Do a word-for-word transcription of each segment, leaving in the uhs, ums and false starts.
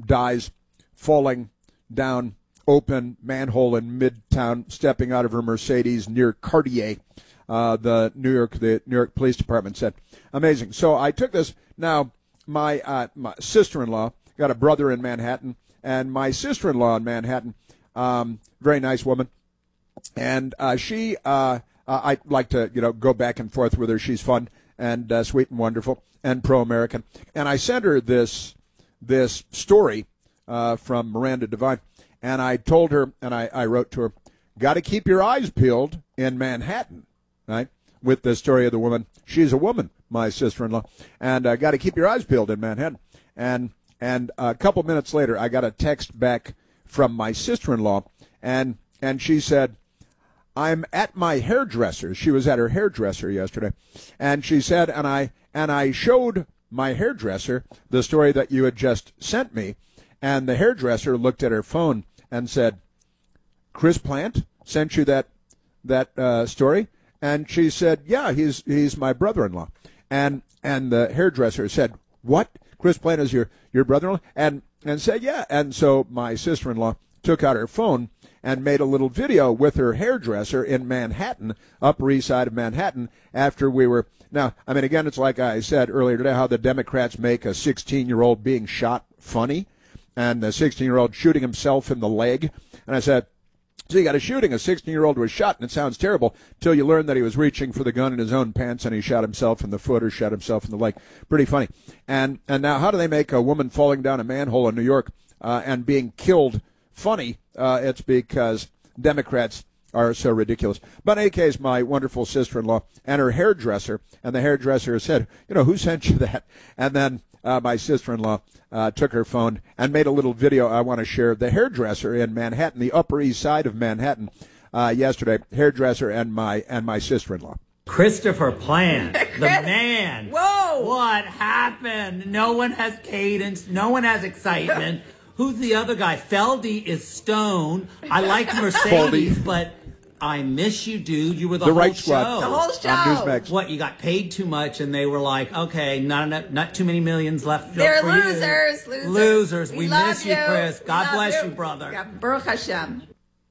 dies falling down open manhole in Midtown, stepping out of her Mercedes near Cartier. Uh, the New York, the New York Police Department said, amazing. So I took this. Now my, uh, my sister-in-law got a brother in Manhattan, and my sister-in-law in Manhattan, um, very nice woman, and uh, she, uh, uh, I like to, you know, go back and forth with her. She's fun and uh, sweet and wonderful and pro-American. And I sent her this this story uh, from Miranda Devine, and I told her, and I, I wrote to her, got to keep your eyes peeled in Manhattan, right, with the story of the woman. She's a woman, my sister-in-law, and uh, got to keep your eyes peeled in Manhattan. And and a couple minutes later, I got a text back from my sister-in-law, and and she said, I'm at my hairdresser. She was at her hairdresser yesterday, and she said, and I and I showed my hairdresser the story that you had just sent me, and the hairdresser looked at her phone and said, Chris Plant sent you that that uh, story? And she said, yeah, he's he's my brother-in-law. And and the hairdresser said, what? Chris Plant is your, your brother-in-law? And and said, yeah. And so my sister-in-law took out her phone and made a little video with her hairdresser in Manhattan, Upper East Side of Manhattan, after we were. Now, I mean, again, it's like I said earlier today, how the Democrats make a sixteen-year-old being shot funny, and the sixteen-year-old shooting himself in the leg. And I said, so you got a shooting, a sixteen-year-old was shot, and it sounds terrible till you learn that he was reaching for the gun in his own pants and he shot himself in the foot or shot himself in the leg. Pretty funny. And and now how do they make a woman falling down a manhole in New York uh, and being killed funny? Uh, it's because Democrats are so ridiculous. But in any case, my wonderful sister-in-law and her hairdresser, and the hairdresser said, you know, who sent you that? And then uh, my sister-in-law uh, took her phone and made a little video I want to share. The hairdresser in Manhattan, the Upper East Side of Manhattan, uh, yesterday, hairdresser and my and my sister-in-law. Christopher Plant, the man. Whoa! What happened? No one has cadence. No one has excitement. Who's the other guy? Feldy is Stone. I like Mercedes, Feldy. But I miss you, dude. You were the, The whole right show. squad. The whole show. On Newsmax. What, you got paid too much, and they were like, okay, not enough, not too many millions left They're for losers, you. losers. Losers. We, We love miss you, you. Chris. We God love bless you. you, brother. Yeah, Baruch Hashem.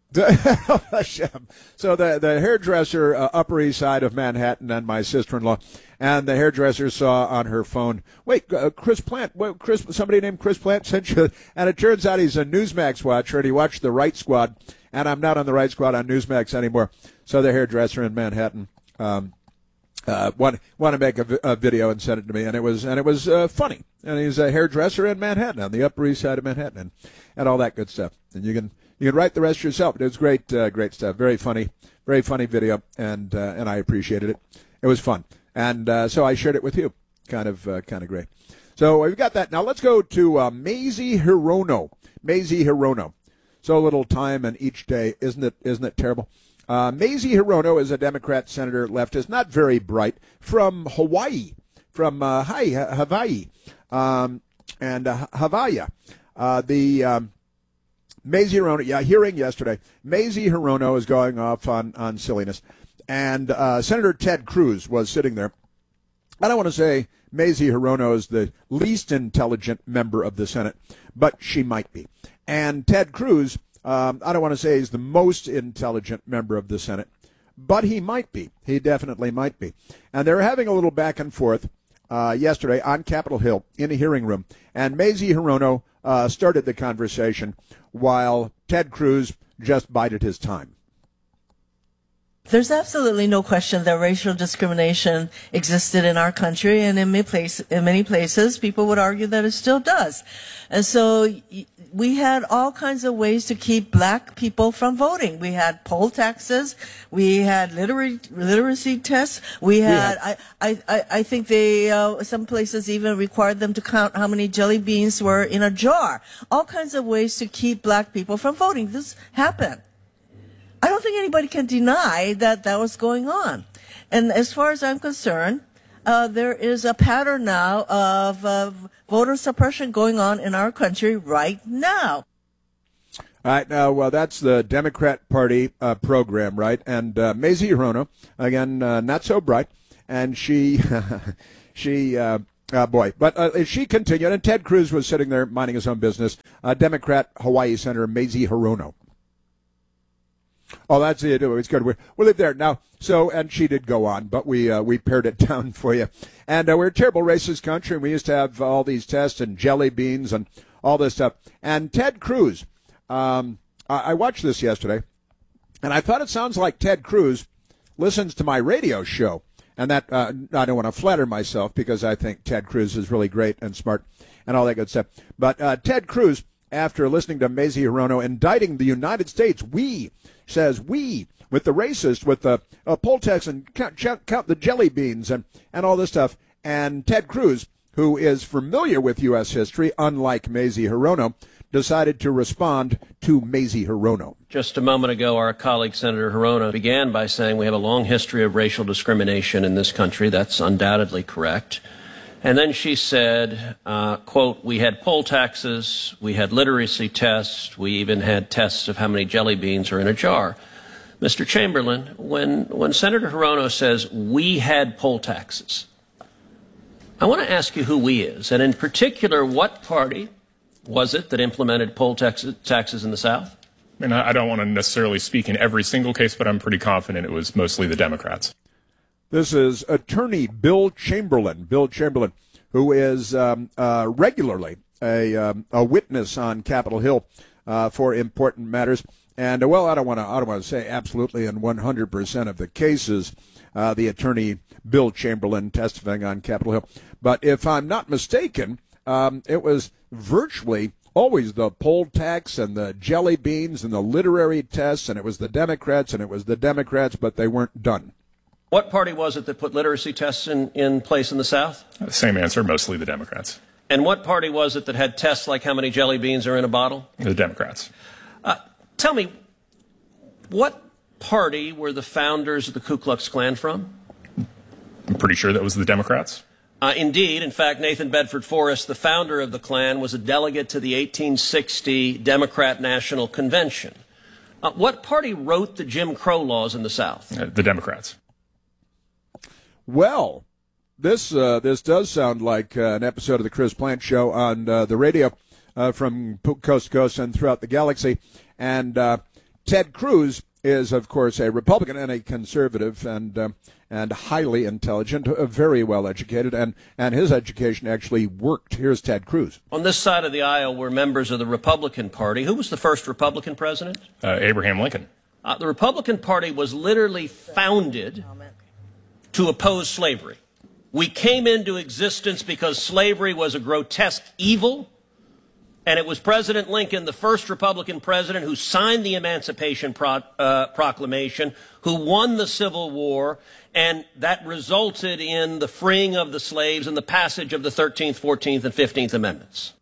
So the the hairdresser, uh, Upper East Side of Manhattan, and my sister-in-law, and the hairdresser saw on her phone, wait, uh, Chris Plant, wait, Chris, somebody named Chris Plant sent you, and it turns out he's a Newsmax watcher, and he watched the Right Squad, and I'm not on the Right Squad on Newsmax anymore. So the hairdresser in Manhattan um, uh, want want to make a, a video and send it to me, and it was and it was uh, funny. And he's a hairdresser in Manhattan, on the Upper East Side of Manhattan, and, and all that good stuff. And you can. You can write the rest yourself. It was great, uh, great stuff. Very funny, very funny video, and uh, and I appreciated it. It was fun, and uh, so I shared it with you. Kind of, uh, kind of great. So we've got that. Now let's go to uh, Mazie Hirono. Mazie Hirono. So little time in each day, isn't it? Isn't it terrible? Uh, Mazie Hirono is a Democrat senator, leftist, not very bright, from Hawaii, from uh, hi, Hawaii, um, and uh, Hawaii. Uh, the um, Mazie Hirono, yeah, hearing yesterday, Mazie Hirono is going off on, on silliness. And uh, Senator Ted Cruz was sitting there. I don't want to say Mazie Hirono is the least intelligent member of the Senate, but she might be. And Ted Cruz, um, I don't want to say he's the most intelligent member of the Senate, but he might be. He definitely might be. And they were having a little back and forth uh, yesterday on Capitol Hill in a hearing room. And Mazie Hirono uh, started the conversation while Ted Cruz just bided his time. There's absolutely no question that racial discrimination existed in our country, and in many, place, in many places, people would argue that it still does. And so we had all kinds of ways to keep black people from voting. We had poll taxes, we had literary, literacy tests, we had, yeah. I, I, I think they, uh, some places even required them to count how many jelly beans were in a jar. All kinds of ways to keep black people from voting. This happened. I don't think anybody can deny that that was going on. And as far as I'm concerned, uh, there is a pattern now of uh, voter suppression going on in our country right now. All right, now, well, that's the Democrat Party uh, program, right? And uh, Mazie Hirono, again, uh, not so bright, and she, she, uh, uh, boy, but uh, she continued, and Ted Cruz was sitting there minding his own business, uh, Democrat Hawaii Senator Mazie Hirono. Oh, that's it. It's good. We, we live there now. So, and she did go on, but we uh, we pared it down for you. And uh, we're a terrible racist country, and we used to have all these tests and jelly beans and all this stuff. And Ted Cruz, um, I, I watched this yesterday, and I thought it sounds like Ted Cruz listens to my radio show. And that uh, I don't want to flatter myself because I think Ted Cruz is really great and smart and all that good stuff. But uh, Ted Cruz, after listening to Mazie Hirono indicting the United States, we, says we, with the racist, with the uh, poll tax and count, count the jelly beans and, and all this stuff. And Ted Cruz, who is familiar with U S history, unlike Mazie Hirono, decided to respond to Mazie Hirono. Just a moment ago, our colleague Senator Hirono began by saying we have a long history of racial discrimination in this country. That's undoubtedly correct. And then she said, uh, quote, we had poll taxes, we had literacy tests, we even had tests of how many jelly beans are in a jar. Mister Chamberlain, when, when Senator Hirono says we had poll taxes, I want to ask you who we is, and in particular, what party was it that implemented poll tax taxes in the South? And I don't want to necessarily speak in every single case, but I'm pretty confident it was mostly the Democrats. This is Attorney Bill Chamberlain, Bill Chamberlain, who is um, uh, regularly a, um, a witness on Capitol Hill uh, for important matters. And, uh, well, I don't want to I don't want to say absolutely in one hundred percent of the cases, uh, the Attorney Bill Chamberlain testifying on Capitol Hill. But if I'm not mistaken, um, it was virtually always the poll tax and the jelly beans and the literary tests, and it was the Democrats, and it was the Democrats, but they weren't done. What party was it that put literacy tests in, in place in the South? Same answer, mostly the Democrats. And what party was it that had tests like how many jelly beans are in a bottle? The Democrats. Uh, tell me, what party were the founders of the Ku Klux Klan from? I'm pretty sure that was the Democrats. Uh, indeed. In fact, Nathan Bedford Forrest, the founder of the Klan, was a delegate to the eighteen sixty Democrat National Convention. Uh, what party wrote the Jim Crow laws in the South? Uh, the Democrats. Well, this uh, this does sound like uh, an episode of the Chris Plant Show on uh, the radio uh, from coast to coast and throughout the galaxy. And uh, Ted Cruz is, of course, a Republican and a conservative and uh, and highly intelligent, uh, very well educated, and, and his education actually worked. Here's Ted Cruz. On this side of the aisle were members of the Republican Party. Who was the first Republican president? Uh, Abraham Lincoln. Uh, the Republican Party was literally founded to oppose slavery. We came into existence because slavery was a grotesque evil, and it was President Lincoln, the first Republican president, who signed the Emancipation Pro uh, Proclamation, who won the Civil War, and that resulted in the freeing of the slaves and the passage of the thirteenth, fourteenth, and fifteenth Amendments.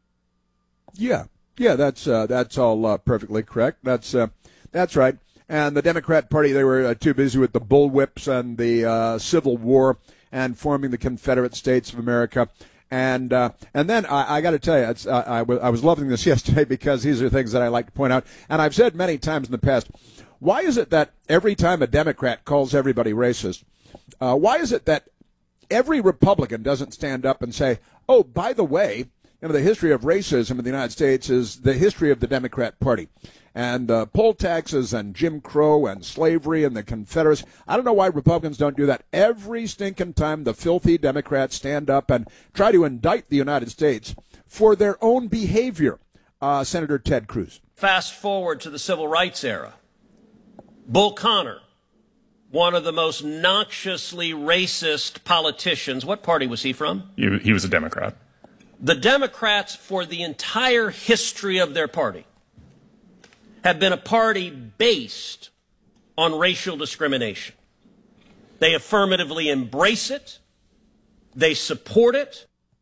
Yeah, yeah, that's uh, that's all uh, perfectly correct. That's uh, that's right. And the Democrat Party, they were uh, too busy with the bullwhips and the uh, Civil War and forming the Confederate States of America. And uh, and then I, I got to tell you, it's, uh, I, w- I was loving this yesterday because these are things that I like to point out. And I've said many times in the past, why is it that every time a Democrat calls everybody racist, uh, why is it that every Republican doesn't stand up and say, oh, by the way, you know, the history of racism in the United States is the history of the Democrat Party. And uh, poll taxes and Jim Crow and slavery and the Confederates. I don't know why Republicans don't do that. Every stinking time the filthy Democrats stand up and try to indict the United States for their own behavior. Uh, Senator Ted Cruz. Fast forward to the Civil Rights era. Bull Connor, one of the most noxiously racist politicians. What party was he from? He, he was a Democrat. The Democrats, for the entire history of their party, have been a party based on racial discrimination. They affirmatively embrace it. They support it.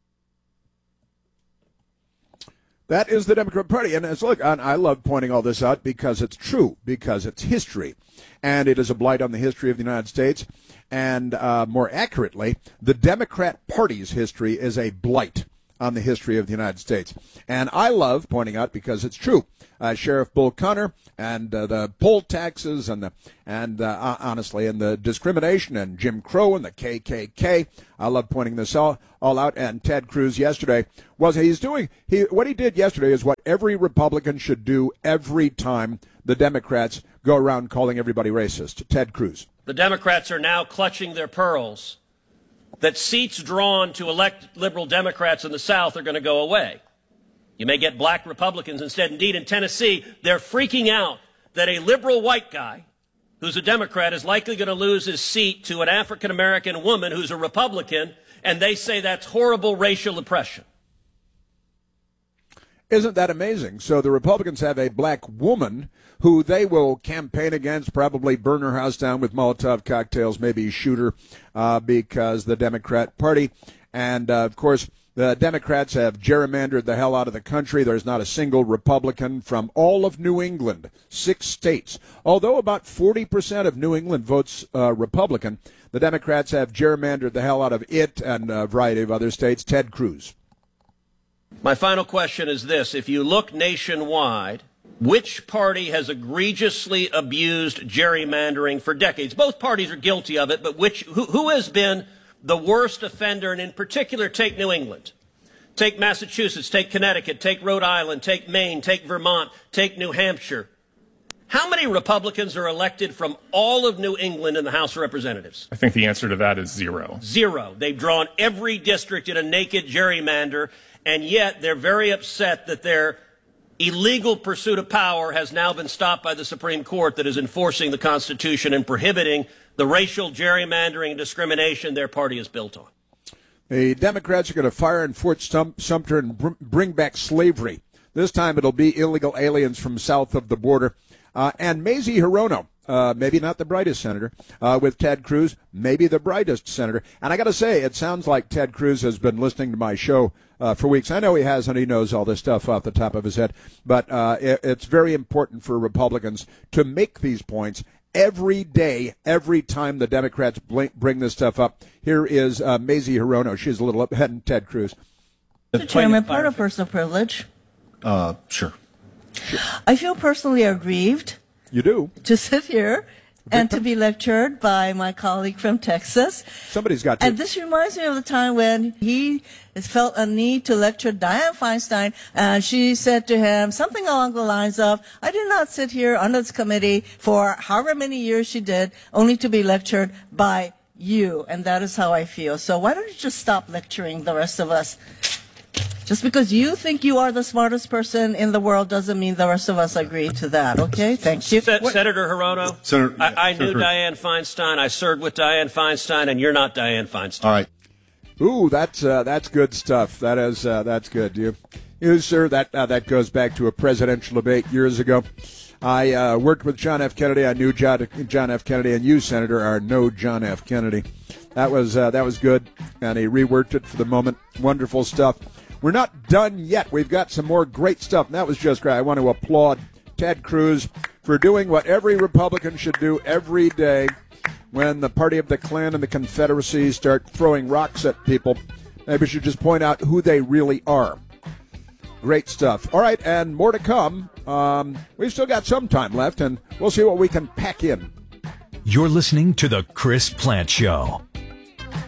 That is the Democrat Party. And it's, look, I love pointing all this out because it's true, because it's history. And it is a blight on the history of the United States. And uh, more accurately, the Democrat Party's history is a blight on the history of the United States. And I love pointing out, because it's true, uh, Sheriff Bull Connor and uh, the poll taxes and the and uh, honestly and the discrimination and Jim Crow and the K K K. I love pointing this all, all out. And Ted Cruz yesterday was he's doing he what he did yesterday is what every Republican should do every time the Democrats go around calling everybody racist. Ted Cruz. The Democrats are now clutching their pearls that seats drawn to elect liberal Democrats in the South are going to go away. You may get black Republicans instead. Indeed, in Tennessee, they're freaking out that a liberal white guy who's a Democrat is likely going to lose his seat to an African-American woman who's a Republican, and they say that's horrible racial oppression. Isn't that amazing? So the Republicans have a black woman who they will campaign against, probably burn her house down with Molotov cocktails, maybe shoot her, uh, because the Democrat Party. And, uh, of course, the Democrats have gerrymandered the hell out of the country. There's not a single Republican from all of New England, six states. Although about forty percent of New England votes uh, Republican, the Democrats have gerrymandered the hell out of it and a variety of other states. Ted Cruz. My final question is this. If you look nationwide, which party has egregiously abused gerrymandering for decades? Both parties are guilty of it, but which who, who has been the worst offender? And in particular, take New England. Take Massachusetts, take Connecticut, take Rhode Island, take Maine, take Vermont, take New Hampshire. How many Republicans are elected from all of New England in the House of Representatives? I think the answer to that is zero. Zero. They've drawn every district in a naked gerrymander, and yet they're very upset that their illegal pursuit of power has now been stopped by the Supreme Court that is enforcing the Constitution and prohibiting the racial gerrymandering and discrimination their party is built on. The Democrats are going to fire in Fort Sum- Sumter and br- bring back slavery. This time it'll be illegal aliens from south of the border. Uh, and Mazie Hirono, uh, maybe not the brightest senator, uh, with Ted Cruz, maybe the brightest senator. And I got to say, it sounds like Ted Cruz has been listening to my show uh, for weeks. I know he has, and he knows all this stuff off the top of his head. But uh, it, it's very important for Republicans to make these points every day, every time the Democrats bring this stuff up. Here is uh, Mazie Hirono. She's a little up ahead of Ted Cruz. Mister Chairman, part of personal privilege. Uh, sure. sure. I feel personally aggrieved. You do? To sit here and to be lectured by my colleague from Texas. Somebody's got to. And this reminds me of the time when he felt a need to lecture Dianne Feinstein, and she said to him something along the lines of, I did not sit here on this committee for however many years she did, only to be lectured by you. And that is how I feel. So why don't you just stop lecturing the rest of us? Just because you think you are the smartest person in the world doesn't mean the rest of us agree to that, okay? Thank you. Se- Senator Hirono, Senator, I, I knew Senator. Dianne Feinstein. I served with Dianne Feinstein, and you're not Dianne Feinstein. All right. Ooh, that's uh, that's good stuff. That is uh, that's good. You, you sir, that uh, that goes back to a presidential debate years ago. I uh, worked with John F. Kennedy. I knew John, John F. Kennedy, and you, Senator, are no John F. Kennedy. That was uh, that was good, and he reworked it for the moment. Wonderful stuff. We're not done yet. We've got some more great stuff, and that was just great. I want to applaud Ted Cruz for doing what every Republican should do every day when the party of the Klan and the Confederacy start throwing rocks at people. Maybe we should just point out who they really are. Great stuff. All right, and more to come. Um, we've still got some time left, and we'll see what we can pack in. You're listening to The Chris Plante Show.